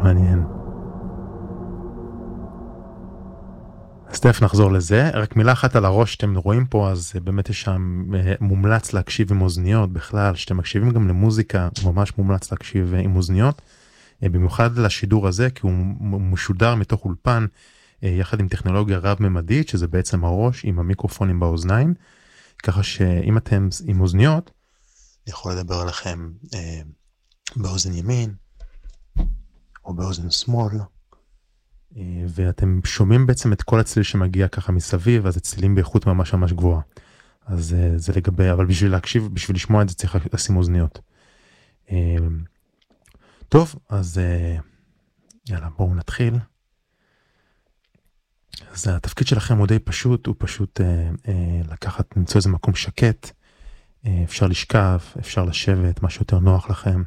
מעניין. אז תכף נחזור לזה, רק מילה אחת על הראש שאתם רואים פה, אז באמת יש שם מומלץ להקשיב עם אוזניות בכלל, שאתם מקשיבים גם למוזיקה, ממש מומלץ להקשיב עם אוזניות, במיוחד לשידור הזה, כי הוא משודר מתוך אולפן, יחד עם טכנולוגיה רב-ממדית, שזה בעצם הראש עם המיקרופונים באוזניים, ככה שאם אתם עם אוזניות, אני יכול לדבר עליכם באוזן ימין, או באוזן שמאל, ואתם שומעים בעצם את כל הצליל שמגיע ככה מסביב, אז הצלילים באיכות ממש ממש גבוהה. אז זה לגבי, אבל בשביל להקשיב, בשביל לשמוע את זה צריך לשים אוזניות. טוב, אז יאללה, בואו נתחיל. אז התפקיד שלכם הוא די פשוט, הוא פשוט לקחת, למצוא איזה מקום שקט, אפשר לשכב, אפשר לשבת, מה שיותר נוח לכם.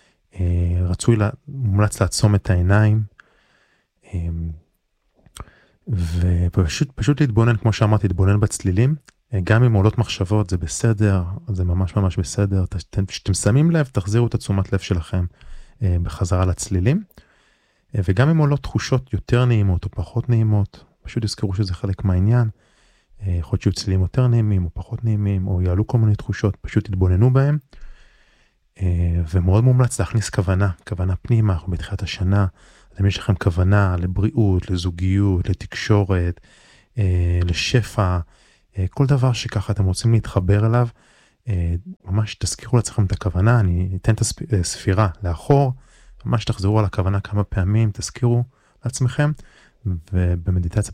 מומלץ לעצום את העיניים, ופשוט להתבונן, כמו שאמרתי, להתבונן בצלילים, גם אם עולות מחשבות זה בסדר, זה ממש ממש בסדר, כשאתם שמים לב, תחזירו את התשומת לב שלכם בחזרה לצלילים, וגם אם עולות תחושות יותר נעימות או פחות נעימות, פשוט תזכרו שזה חלק מהעניין, יכול להיות שיהיו צלילים יותר נעימים או פחות נעימים, או יעלו כל מיני תחושות, פשוט תתבוננו בהם, ומאוד מומלץ להכניס כוונה פנימה, אנחנו בתחילת השנה, אז אם יש לכם כוונה לבריאות, לזוגיות, לתקשורת, לשפע, כל דבר שככה אתם רוצים להתחבר אליו, ממש תזכירו לעצמכם את הכוונה, אני אתן את הספירה לאחור, ממש תחזרו על הכוונה כמה פעמים, תזכירו לעצמכם, ובמדיטציה